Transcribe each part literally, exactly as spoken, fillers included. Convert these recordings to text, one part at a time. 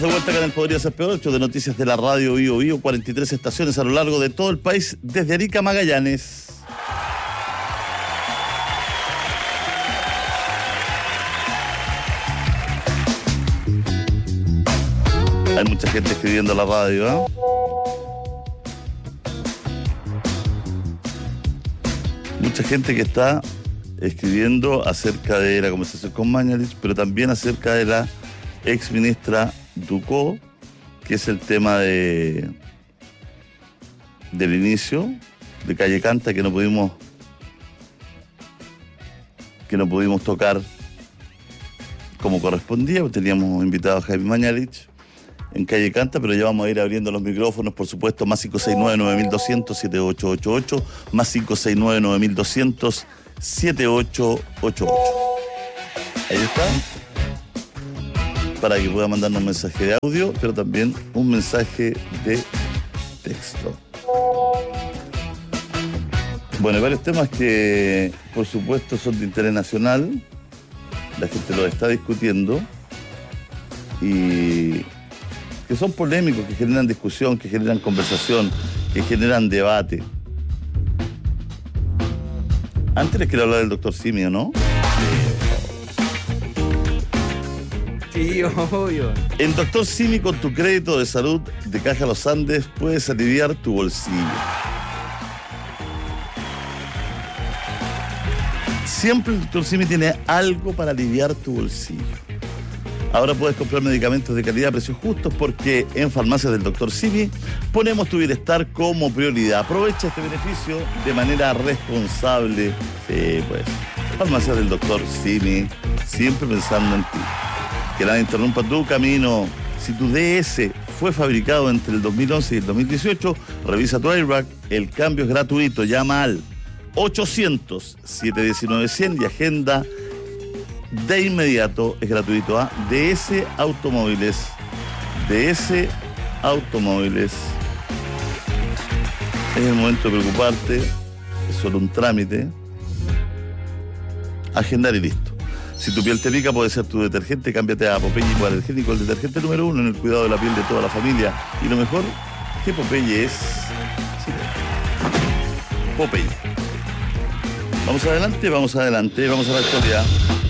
De vuelta acá en el Podría Ser Peor, ocho de noticias de la radio Bio Bio, cuarenta y tres estaciones a lo largo de todo el país, desde Arica a Magallanes. Hay mucha gente escribiendo a la radio, ¿eh? Mucha gente que está escribiendo acerca de la conversación con Mañalich, pero también acerca de la ex ministra Ducó, que es el tema de del inicio de Calle Canta que no pudimos que no pudimos tocar como correspondía. Teníamos invitado a Jaime Mañalich en Calle Canta, pero ya vamos a ir abriendo los micrófonos, por supuesto, más cinco seis nueve, nueve dos cero cero, siete ocho ocho ocho, más cinco seis nueve, nueve dos cero cero, siete ocho ocho ocho. Ahí está. Para que pueda mandarnos un mensaje de audio, pero también un mensaje de texto. Bueno, hay varios temas que, por supuesto, son de interés nacional. La gente los está discutiendo y que son polémicos, que generan discusión, que generan conversación, que generan debate. Antes les quiero hablar del doctor Simi, ¿no? Sí, obvio. En doctor Simi, con tu crédito de salud de Caja Los Andes, puedes aliviar tu bolsillo. Siempre el doctor Simi tiene algo para aliviar tu bolsillo. Ahora puedes comprar medicamentos de calidad a precios justos porque en Farmacias del doctor Simi ponemos tu bienestar como prioridad. Aprovecha este beneficio de manera responsable. Sí, pues. Farmacias del doctor Simi, siempre pensando en ti. Que nada interrumpa tu camino. Si tu D S fue fabricado entre el dos mil once y el dos mil dieciocho, revisa tu airbag. El cambio es gratuito. Llama al ochocientos, setecientos diecinueve, cien y agenda de inmediato. Es gratuito a D S Automóviles. D S Automóviles. Es el momento de preocuparte. Es solo un trámite. Agendar y listo. Si tu piel te pica, puede ser tu detergente. Cámbiate a Popeye Hipoalergénico, el detergente número uno en el cuidado de la piel de toda la familia. Y lo mejor, que Popeye es... Sí, Popeye. Vamos adelante, vamos adelante, vamos a la actualidad.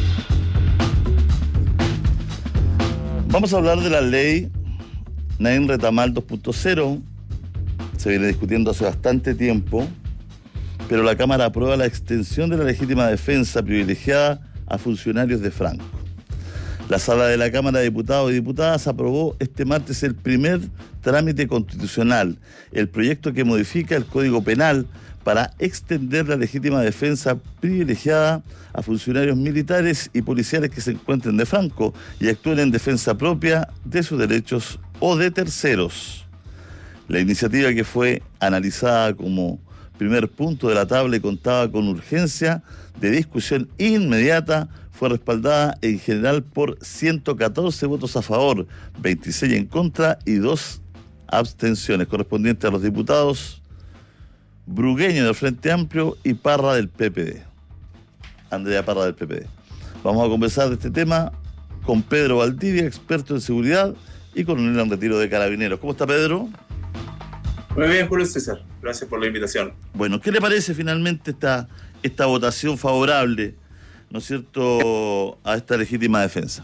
Vamos a hablar de la ley Naim Retamal dos punto cero. Se viene discutiendo hace bastante tiempo, pero la Cámara aprueba la extensión de la legítima defensa privilegiada a funcionarios de Franco. La Sala de la Cámara de Diputados y Diputadas aprobó este martes el primer trámite constitucional, el proyecto que modifica el Código Penal para extender la legítima defensa privilegiada a funcionarios militares y policiales que se encuentren de Franco y actúen en defensa propia de sus derechos o de terceros. La iniciativa, que fue analizada como primer punto de la tabla y contaba con urgencia de discusión inmediata, fue respaldada en general por ciento catorce votos a favor, veintiséis en contra y dos abstenciones, correspondientes a los diputados Brugueño del Frente Amplio y Parra del P P D. Andrea Parra del P P D. Vamos a conversar de este tema con Pedro Valdivia, experto en seguridad y coronel en retiro de Carabineros. ¿Cómo está, Pedro? Muy bien, Julio César. Gracias por la invitación. Bueno, ¿qué le parece finalmente esta, esta votación favorable, ¿no es cierto?, a esta legítima defensa?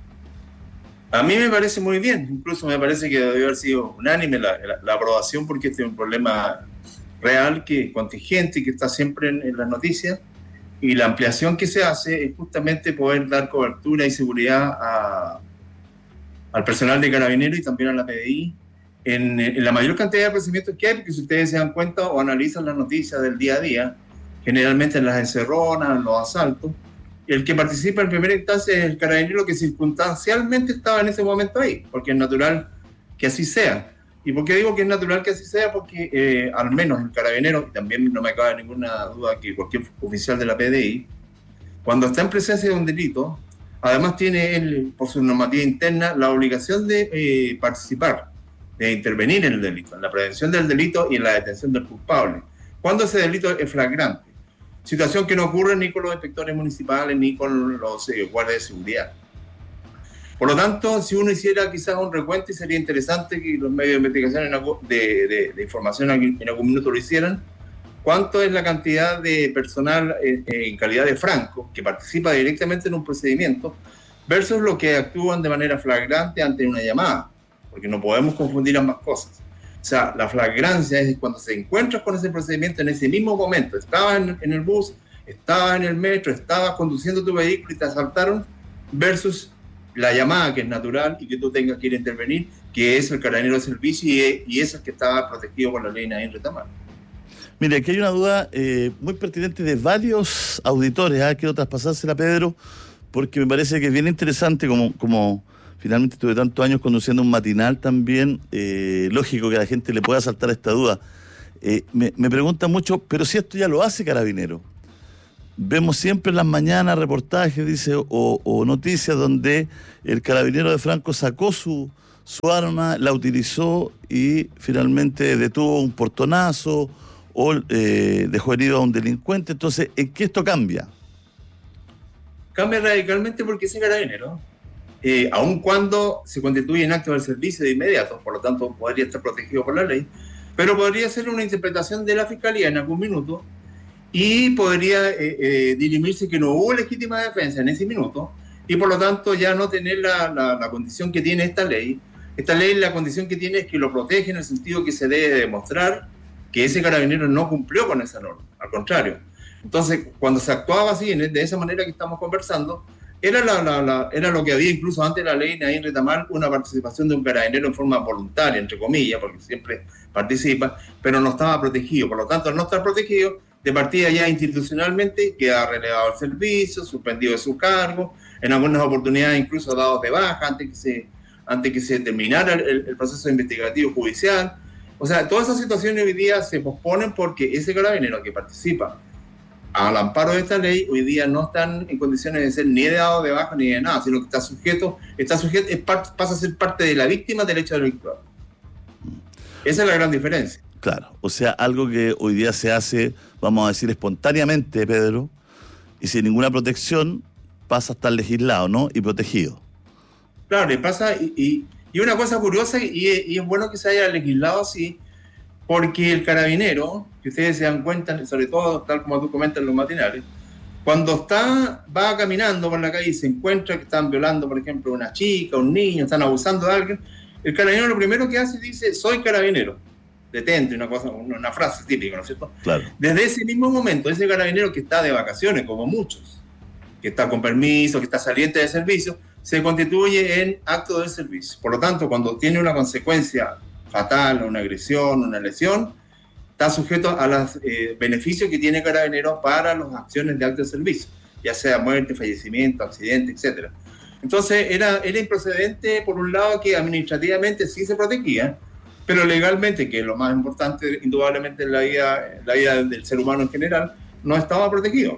A mí me parece muy bien. Incluso me parece que debió haber sido unánime la, la, la aprobación, porque este es un problema real, que contingente, que está siempre en, en las noticias, y la ampliación que se hace es justamente poder dar cobertura y seguridad a, al personal de Carabineros y también a la P D I en, en la mayor cantidad de procedimientos que hay, porque si ustedes se dan cuenta o analizan las noticias del día a día, generalmente en las encerronas, en los asaltos, el que participa en primera instancia es el carabinero que circunstancialmente estaba en ese momento ahí, porque es natural que así sea. ¿Y por qué digo que es natural que así sea? Porque eh, al menos el carabinero, y también no me cabe ninguna duda que cualquier oficial de la P D I, cuando está en presencia de un delito, además tiene él, por su normativa interna, la obligación de eh, participar, de intervenir en el delito, en la prevención del delito y en la detención del culpable, cuando ese delito es flagrante. Situación que no ocurre ni con los inspectores municipales ni con los eh, guardias de seguridad. Por lo tanto, si uno hiciera quizás un recuento, y sería interesante que los medios de investigación en algo, de, de, de información en algún minuto lo hicieran, cuánto es la cantidad de personal eh, en calidad de franco que participa directamente en un procedimiento versus los que actúan de manera flagrante ante una llamada, porque no podemos confundir ambas cosas. O sea, la flagrancia es cuando se encuentras con ese procedimiento en ese mismo momento. Estabas en, en el bus, estabas en el metro, estabas conduciendo tu vehículo y te asaltaron, versus la llamada, que es natural y que tú tengas que ir a intervenir, que es el carabinero de servicio y es, y es el que estaba protegido por la ley Naín Retamal. Mire, aquí hay una duda eh, muy pertinente de varios auditores. ¿eh? Quiero traspasársela a Pedro, porque me parece que es bien interesante, como, como finalmente estuve tantos años conduciendo un matinal también, eh, lógico que a la gente le pueda saltar esta duda. Eh, me, me preguntan mucho, pero si esto ya lo hace Carabinero. Vemos siempre en las mañanas reportajes, dice, o, o noticias donde el carabinero de Franco sacó su, su arma, la utilizó y finalmente detuvo un portonazo o eh, dejó herido a un delincuente. Entonces, ¿en qué esto cambia? Cambia radicalmente porque ese carabinero, eh, aun cuando se constituye en acto del servicio de inmediato, por lo tanto podría estar protegido por la ley, pero podría ser una interpretación de la Fiscalía en algún minuto, y podría eh, eh, dirimirse que no hubo legítima defensa en ese minuto, y por lo tanto ya no tener la, la, la condición que tiene esta ley. Esta ley, la condición que tiene es que lo protege en el sentido que se debe demostrar que ese carabinero no cumplió con esa norma, al contrario. Entonces, cuando se actuaba así, de esa manera que estamos conversando, era, la, la, la, era lo que había incluso antes de la ley Naín Retamal, una participación de un carabinero en forma voluntaria, entre comillas, porque siempre participa, pero no estaba protegido. Por lo tanto, al no estar protegido, de partida ya institucionalmente queda relevado el servicio, suspendido de su cargo, en algunas oportunidades incluso dados de baja antes que se, antes que se terminara el, el proceso investigativo judicial. O sea, todas esas situaciones hoy día se posponen porque ese carabinero que participa al amparo de esta ley hoy día no están en condiciones de ser ni de dado de baja ni de nada, sino que está sujeto, está sujeto es part, pasa a ser parte de la víctima del hecho delictual. Esa es la gran diferencia. Claro, o sea, algo que hoy día se hace, vamos a decir, espontáneamente, Pedro, y sin ninguna protección, pasa a estar legislado, ¿no? Y protegido. Claro, y pasa, y, y, y una cosa curiosa, y, y es bueno que se haya legislado así, porque el carabinero, que ustedes se dan cuenta, sobre todo, tal como tú comentas en los matinales, cuando está, va caminando por la calle y se encuentra que están violando, por ejemplo, una chica, un niño, están abusando de alguien, el carabinero lo primero que hace dice, soy carabinero. Detente, una cosa, una frase típica, ¿no es cierto? Claro. Desde ese mismo momento, ese carabinero que está de vacaciones, como muchos, que está con permiso, que está saliente de servicio, se constituye en acto de servicio. Por lo tanto, cuando tiene una consecuencia fatal, una agresión, una lesión, está sujeto a los eh, beneficios que tiene carabinero para las acciones de acto de servicio, ya sea muerte, fallecimiento, accidente, etcétera. Entonces, era, era improcedente, por un lado, que administrativamente sí se protegía, pero legalmente, que es lo más importante indudablemente en la vida, en la vida del ser humano en general, no estaba protegido.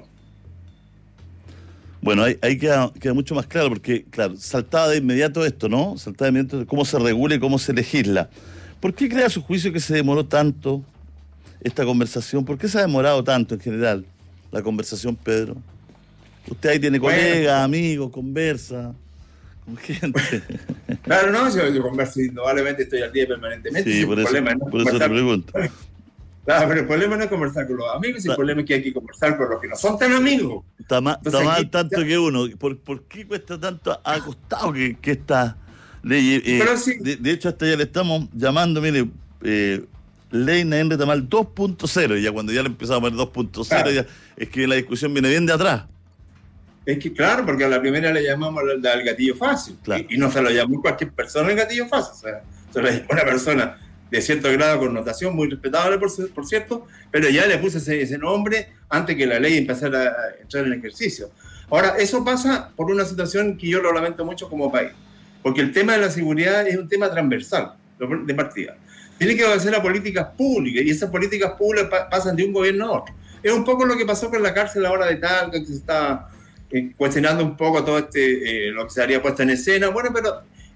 Bueno, ahí, ahí queda, queda mucho más claro, porque, claro, saltaba de inmediato esto, ¿no? Saltaba de inmediato cómo se regula y cómo se legisla. ¿Por qué cree a su juicio que se demoró tanto esta conversación? ¿Por qué se ha demorado tanto en general la conversación, Pedro? Usted ahí tiene bueno, colegas, amigos, conversa con gente. Claro, no, yo, yo converso indudablemente, estoy al día permanentemente. Sí, por, eso, problema, ¿no? por eso te pregunto. Claro, pero el problema no es conversar con los amigos, el problema es que hay que conversar con los que no son tan amigos. Está más, Entonces, está más aquí, tanto ya, que uno. ¿Por, ¿Por qué cuesta tanto? Ha costado que, que esta ley... Eh, pero sí. de, de hecho, hasta ya le estamos llamando, mire, eh, ley Naín Retamal dos punto cero, y ya cuando ya le empezamos a poner dos punto cero, claro, ya es que la discusión viene bien de atrás. Es que claro, porque a la primera le llamamos al, al gatillo fácil, claro, y, y no se lo llamó cualquier persona el gatillo fácil, o sea, se lo llamó una persona de cierto grado de connotación, muy respetable por, por cierto, pero ya le puse ese, ese nombre antes que la ley empezara a entrar en ejercicio. Ahora, eso pasa por una situación que yo lo lamento mucho como país, porque el tema de la seguridad es un tema transversal de partida. Tiene que hacer las políticas públicas, y esas políticas públicas pa pasan de un gobierno a otro. Es un poco lo que pasó con la cárcel ahora de Talca, que se está eh, cuestionando un poco todo este, eh, lo que se habría puesto en escena. Bueno, pero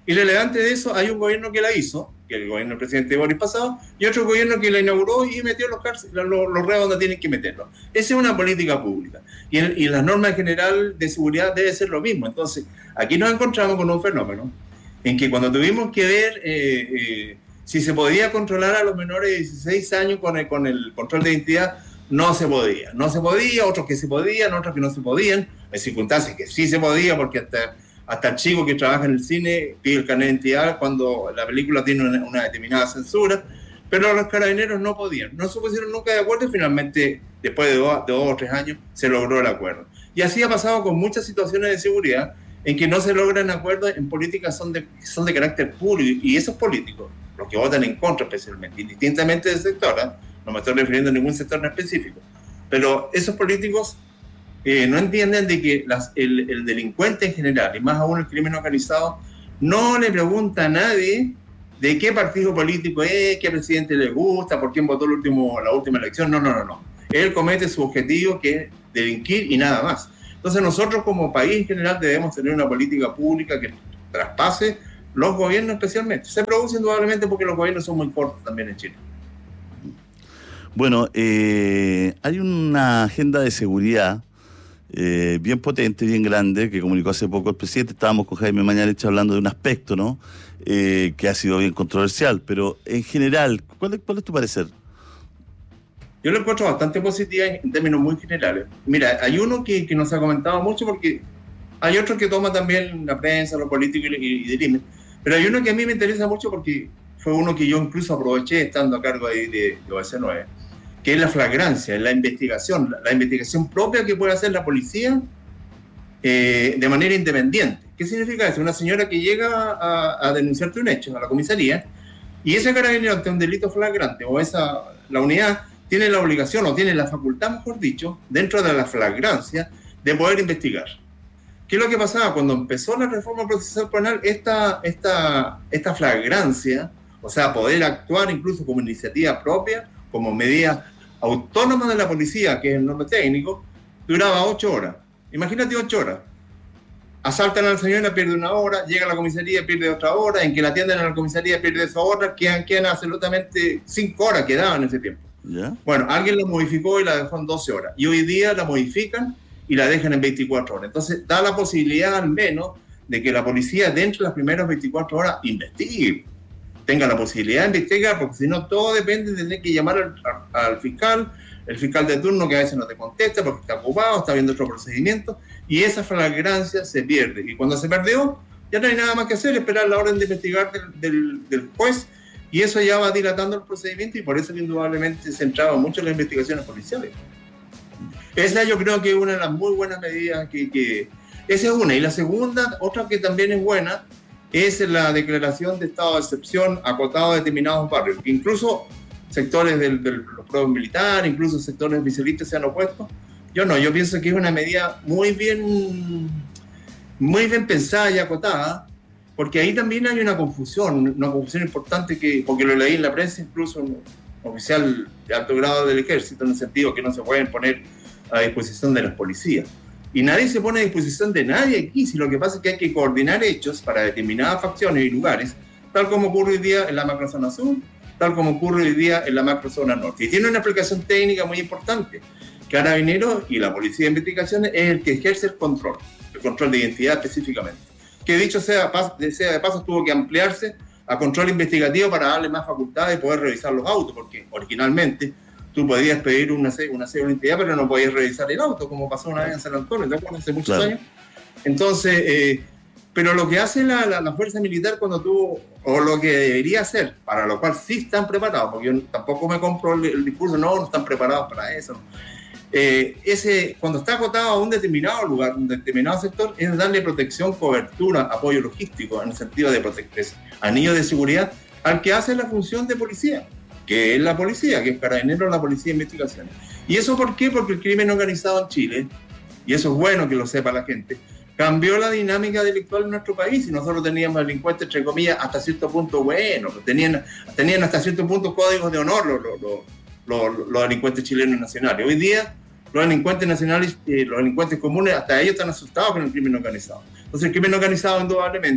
Y relevante de eso, hay un gobierno que la hizo, que es el gobierno del presidente Boris pasado, y otro gobierno que la inauguró y metió los, cárcel, los, los reos donde tienen que meterlos. Esa es una política pública. Y, en, y la norma general de seguridad debe ser lo mismo. Entonces, aquí nos encontramos con un fenómeno en que cuando tuvimos que ver eh, eh, si se podía controlar a los menores de dieciséis años con el, con el control de identidad, no se podía. No se podía, otros que se podían, otros que no se podían. Hay circunstancias que sí se podía, porque hasta, hasta el chico que trabaja en el cine pide el carnet de identidad cuando la película tiene una, una determinada censura, pero los carabineros no podían. No se pusieron nunca de acuerdo y finalmente, después de dos, de dos o tres años, se logró el acuerdo. Y así ha pasado con muchas situaciones de seguridad en que no se logran acuerdos en políticas son de, son de carácter público, y esos políticos, los que votan en contra especialmente, indistintamente del sector, ¿eh? No me estoy refiriendo a ningún sector en específico, pero esos políticos eh, no entienden de que las, el, el delincuente en general, y más aún el crimen organizado, no le pregunta a nadie de qué partido político es, qué presidente le gusta, por quién votó el último, la última elección. No, no, no, no. Él comete su objetivo, que es delinquir y nada más. Entonces nosotros como país en general debemos tener una política pública que traspase los gobiernos especialmente. Se produce indudablemente porque los gobiernos son muy cortos también en Chile. Bueno, eh, hay una agenda de seguridad eh, bien potente, bien grande, que comunicó hace poco el presidente. Estábamos con Jaime Mañalich hablando de un aspecto, ¿no? Eh, que ha sido bien controversial, pero en general, ¿cuál es, cuál es tu parecer? Yo lo encuentro bastante positiva en términos muy generales. Mira, hay uno que, que no se ha comentado mucho porque hay otro que toma también la prensa, los políticos y, y dirimen, pero hay uno que a mí me interesa mucho porque fue uno que yo incluso aproveché estando a cargo de, de, de O S nueve, que es la flagrancia, la investigación, la, la investigación propia que puede hacer la policía eh, de manera independiente. ¿Qué significa eso? Una señora que llega a, a denunciarte un hecho a la comisaría y ese carabinero ante un delito flagrante o esa, la unidad tiene la obligación o tiene la facultad, mejor dicho, dentro de la flagrancia de poder investigar. ¿Qué es lo que pasaba? Cuando empezó la reforma procesal penal, esta, esta, esta flagrancia, o sea, poder actuar incluso como iniciativa propia, como medida autónoma de la policía, que es el nombre técnico, duraba ocho horas. Imagínate ocho horas. Asaltan a la señora, pierde una hora, llega a la comisaría, pierde otra hora, en que la atienden a la comisaría, pierde esa hora, quedan, quedan absolutamente cinco horas que daban en ese tiempo. ¿Ya? Bueno, alguien la modificó y la dejó en doce horas. Y hoy día la modifican y la dejan en veinticuatro horas. Entonces, da la posibilidad al menos de que la policía dentro de las primeras veinticuatro horas investigue, tenga la posibilidad de investigar, porque si no, todo depende de tener que llamar al, al, al fiscal, el fiscal de turno que a veces no te contesta porque está ocupado, está viendo otro procedimiento, y esa flagrancia se pierde. Y cuando se perdió, ya no hay nada más que hacer, esperar la orden de investigar del, del, del juez, y eso ya va dilatando el procedimiento, y por eso indudablemente se entraba mucho en las investigaciones policiales. Esa yo creo que es una de las muy buenas medidas que, que... Esa es una. Y la segunda, otra que también es buena, es la declaración de estado de excepción acotado a determinados barrios, que incluso sectores de los pueblos militares, incluso sectores oficialistas se han opuesto. Yo no, yo pienso que es una medida muy bien, muy bien pensada y acotada, porque ahí también hay una confusión, una confusión importante, que, porque lo leí en la prensa, incluso un oficial de alto grado del ejército, en el sentido que no se pueden poner a disposición de las policías. Y nadie se pone a disposición de nadie aquí, si lo que pasa es que hay que coordinar hechos para determinadas facciones y lugares, tal como ocurre hoy día en la macrozona sur, tal como ocurre hoy día en la macrozona norte. Y tiene una aplicación técnica muy importante. Carabineros y la Policía de Investigaciones es el que ejerce el control, el control de identidad específicamente. Que dicho sea, sea de paso, tuvo que ampliarse a control investigativo para darle más facultades y poder revisar los autos, porque originalmente tú podías pedir una una cédula de identidad, pero no podías revisar el auto, como pasó una vez en San Antonio, ¿te acuerdas? Hace muchos claro. años. Entonces, eh, pero lo que hace la, la, la fuerza militar cuando tú, o lo que debería hacer, para lo cual sí están preparados, porque yo tampoco me compro el, el discurso, no, no están preparados para eso. Eh, ese, cuando está acotado a un determinado lugar, un determinado sector, es darle protección, cobertura, apoyo logístico, en el sentido de proteger, anillo de seguridad, al que hace la función de policía, que es la policía, que es Carabineros, la Policía de Investigaciones. ¿Y eso por qué? Porque el crimen organizado en Chile, y eso es bueno que lo sepa la gente, cambió la dinámica delictual en nuestro país, y nosotros teníamos delincuentes, entre comillas, hasta cierto punto bueno, tenían, tenían hasta cierto punto códigos de honor los, los, los, los, los delincuentes chilenos nacionales. Hoy día, los delincuentes nacionales, eh, los delincuentes comunes, hasta ellos están asustados con el crimen organizado. Entonces, el crimen organizado, indudablemente,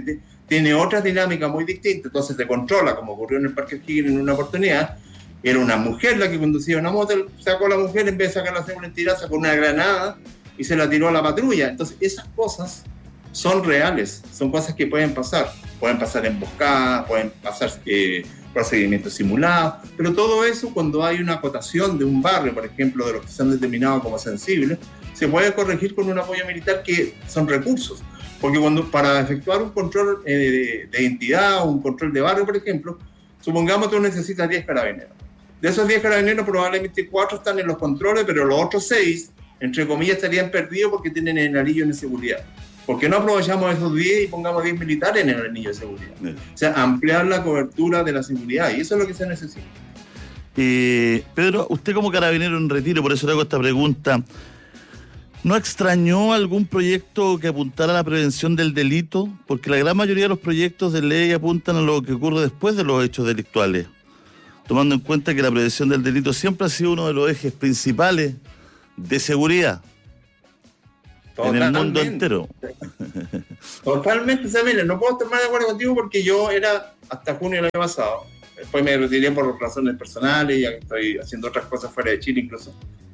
tiene otra dinámica muy distinta, entonces te controla, como ocurrió en el Parque O'Higgins en una oportunidad. Era una mujer la que conducía una moto, sacó a la mujer, en vez de sacarla a una tiraza con una granada y se la tiró a la patrulla. Entonces esas cosas son reales, son cosas que pueden pasar. Pueden pasar emboscadas, pueden pasar eh, procedimientos simulados, pero todo eso, cuando hay una acotación de un barrio, por ejemplo, de los que se han determinado como sensibles, se puede corregir con un apoyo militar, que son recursos. Porque cuando, para efectuar un control eh, de, de identidad o un control de barrio, por ejemplo, supongamos que tú necesitas diez carabineros. De esos diez carabineros, probablemente cuatro están en los controles, pero los otros seis, entre comillas, estarían perdidos porque tienen el anillo de seguridad. ¿Por qué no aprovechamos esos diez y pongamos diez militares en el anillo de seguridad? Sí. O sea, ampliar la cobertura de la seguridad, y eso es lo que se necesita. Eh, Pedro, usted como carabinero en retiro, por eso le hago esta pregunta, ¿no extrañó algún proyecto que apuntara a la prevención del delito? Porque la gran mayoría de los proyectos de ley apuntan a lo que ocurre después de los hechos delictuales, tomando en cuenta que la prevención del delito siempre ha sido uno de los ejes principales de seguridad. Totalmente. En el mundo entero. Totalmente, Samir, no puedo estar más de acuerdo contigo, porque yo era hasta junio del año pasado. Después me retiré por razones personales, ya que estoy haciendo otras cosas fuera de Chile incluso.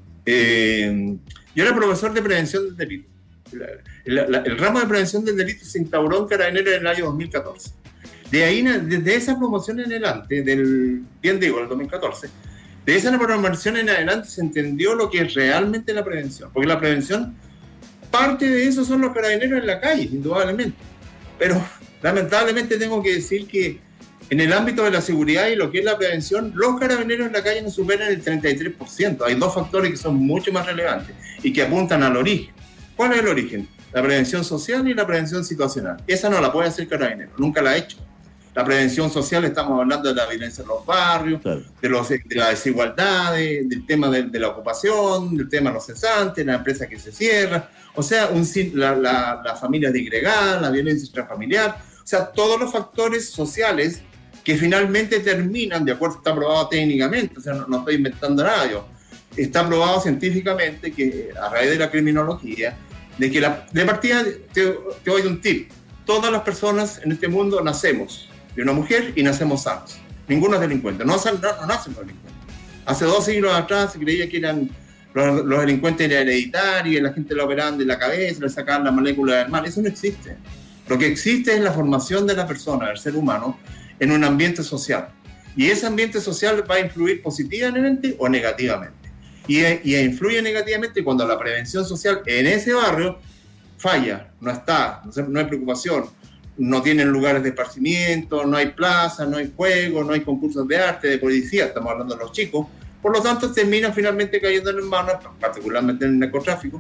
Eh, yo era profesor de prevención del delito. La, la, el ramo de prevención del delito se instauró en Carabineros en el año dos mil catorce. De ahí, desde esa promoción en adelante, del, bien digo, el dos mil catorce, de esa promoción en adelante se entendió lo que es realmente la prevención. Porque la prevención, parte de eso son los carabineros en la calle, indudablemente. Pero lamentablemente tengo que decir que en el ámbito de la seguridad y lo que es la prevención, los carabineros en la calle no superan el treinta y tres por ciento. Hay dos factores que son mucho más relevantes y que apuntan al origen. ¿Cuál es el origen? La prevención social y la prevención situacional. Esa no la puede hacer carabinero, nunca la ha hecho. La prevención social, estamos hablando de la violencia en los barrios, claro, de, los, de las desigualdades, del tema de, de la ocupación, del tema de los cesantes, la empresa que se cierra, o sea, un, la, la, la familia disgregada, la violencia intrafamiliar, o sea, todos los factores sociales que finalmente terminan, de acuerdo, está probado técnicamente, o sea, no, no estoy inventando nada yo, está probado científicamente que a raíz de la criminología, de que la, de partida, te, te doy un tip, todas las personas en este mundo nacemos de una mujer y nacemos sanos, ninguno es delincuente, no, no, no nacen los delincuentes. Hace dos siglos atrás se creía que eran los, los delincuentes eran hereditarios, la gente lo operaban de la cabeza, le sacaban la molécula del mal, eso no existe. Lo que existe es la formación de la persona, del ser humano, en un ambiente social. Y ese ambiente social va a influir positivamente o negativamente. Y, y influye negativamente cuando la prevención social en ese barrio falla, no está, no hay preocupación, no tienen lugares de esparcimiento, no hay plaza, no hay juego, no hay concursos de arte, de policía, estamos hablando de los chicos. Por lo tanto, terminan finalmente cayendo en manos, particularmente en el narcotráfico,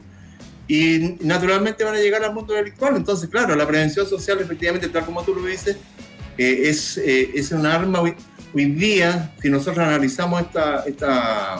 y naturalmente van a llegar al mundo delictual. Entonces, claro, la prevención social, efectivamente, tal como tú lo dices, eh, es, eh, es un arma hoy, hoy día, si nosotros analizamos esta, esta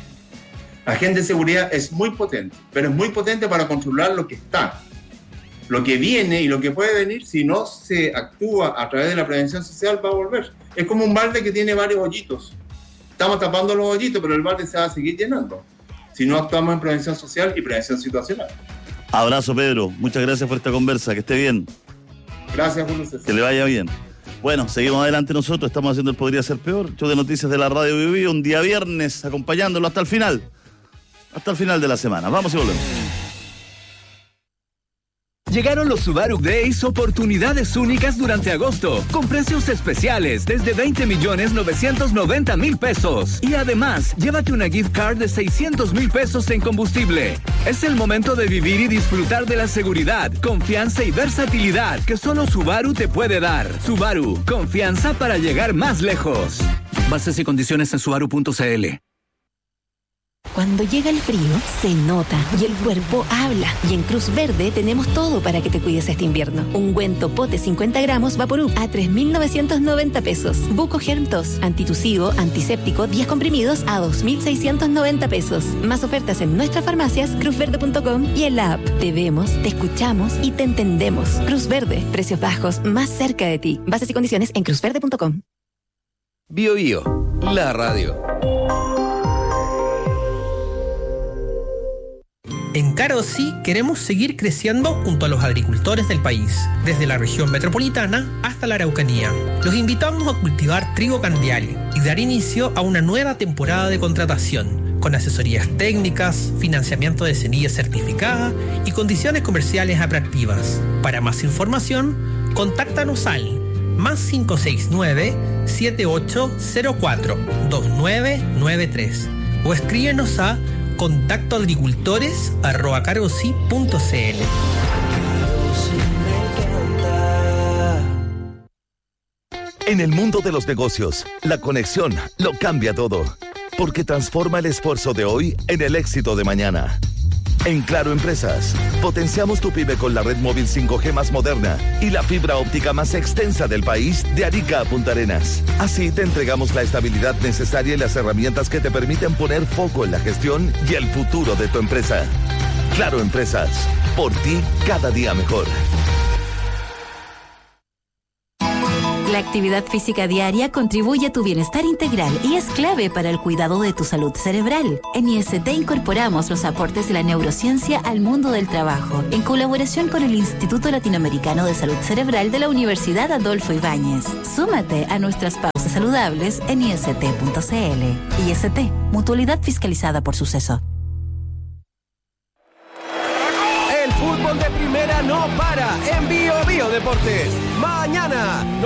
agenda de seguridad, es muy potente, pero es muy potente para controlar lo que está. Lo que viene y lo que puede venir, si no se actúa a través de la prevención social, va a volver. Es como un balde que tiene varios hoyitos. Estamos tapando los hoyitos, pero el balde se va a seguir llenando si no actuamos en prevención social y prevención situacional. Abrazo, Pedro. Muchas gracias por esta conversa. Que esté bien. Gracias, Julio César. Que le vaya bien. Bueno, seguimos adelante nosotros. Estamos haciendo el Podría Ser Peor, show de noticias de la Radio Viví, un día viernes, acompañándolo hasta el final. Hasta el final de la semana. Vamos y volvemos. Llegaron los Subaru Days, oportunidades únicas durante agosto, con precios especiales desde veinte millones novecientos noventa mil pesos. Y además, llévate una gift card de seiscientos mil pesos en combustible. Es el momento de vivir y disfrutar de la seguridad, confianza y versatilidad que solo Subaru te puede dar. Subaru, confianza para llegar más lejos. Bases y condiciones en subaru punto c l. Cuando llega el frío, se nota y el cuerpo habla. Y en Cruz Verde tenemos todo para que te cuides este invierno. Ungüento Pote cincuenta gramos Vaporub a tres mil novecientos noventa pesos. Buco Germ Tos, antitusivo, antiséptico, diez comprimidos a dos mil seiscientos noventa pesos. Más ofertas en nuestras farmacias, cruz verde punto com y en la app. Te vemos, te escuchamos y te entendemos. Cruz Verde, precios bajos más cerca de ti. Bases y condiciones en cruz verde punto com. Bio Bio, la radio. En Carosi queremos seguir creciendo junto a los agricultores del país, desde la región metropolitana hasta la Araucanía. Los invitamos a cultivar trigo candial y dar inicio a una nueva temporada de contratación, con asesorías técnicas, financiamiento de semilla certificada y condiciones comerciales atractivas. Para más información, contáctanos al más cinco seis nueve, siete ocho cero cuatro, dos nueve nueve tres o escríbenos a contacto agricultores arroba carosi punto cl. En el mundo de los negocios, la conexión lo cambia todo, porque transforma el esfuerzo de hoy en el éxito de mañana. En Claro Empresas, potenciamos tu pyme con la red móvil cinco G más moderna y la fibra óptica más extensa del país de Arica a Punta Arenas. Así te entregamos la estabilidad necesaria y las herramientas que te permiten poner foco en la gestión y el futuro de tu empresa. Claro Empresas, por ti cada día mejor. La actividad física diaria contribuye a tu bienestar integral y es clave para el cuidado de tu salud cerebral. En I S T incorporamos los aportes de la neurociencia al mundo del trabajo, en colaboración con el Instituto Latinoamericano de Salud Cerebral de la Universidad Adolfo Ibáñez. Súmate a nuestras pausas saludables en i s t punto c l. I S T, mutualidad fiscalizada por Suceso. El fútbol de primera no para en Bio Bio Deportes. Mañana